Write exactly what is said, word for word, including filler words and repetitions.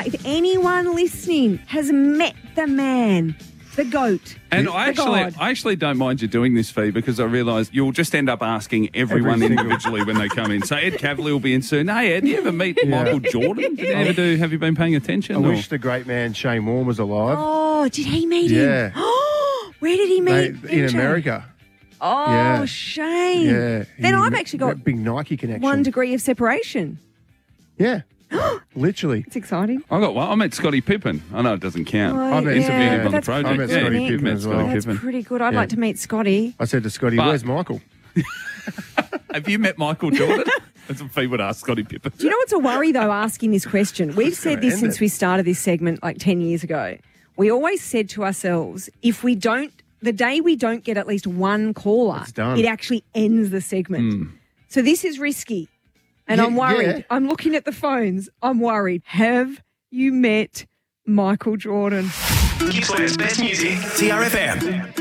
Remember, if anyone listening has met the man, the GOAT, And the I actually, God. I actually don't mind you doing this, Fee, because I realise you'll just end up asking everyone Every single- individually when they come in. So Ed Cavalier will be in soon. Hey, Ed, do you ever meet Yeah. Michael Jordan? Did you ever do? Have you been paying attention? I or- wish the great man Shane Warne was alive. Oh, did he meet Yeah. him? Where did he They- meet in M J? America. Oh, Yeah. shame. Yeah. Then He- I've actually got that big Nike connection. one degree of separation. Yeah. Literally. It's exciting. I got one. I met Scottie Pippen. I know it doesn't count. Oh, I met Interviewed yeah, him on the that's project. I met pretty Scottie good. Pippen met as well. Scottie That's Pippen. pretty good. I'd Yeah. like to meet Scotty. I said to Scotty, But- where's Michael? Have you met Michael Jordan? That's what Fee would ask Scottie Pippen. Do you know what's a worry, though, asking this question? We've said gonna this end since it. we started this segment like ten years ago. We always said to ourselves, if we don't, the day we don't get at least one caller, It's done. it actually ends the segment. So this is risky. And Yeah, I'm worried. yeah. I'm looking at the phones. I'm worried. Have you met Michael Jordan? Gippsland's best music, T R F M.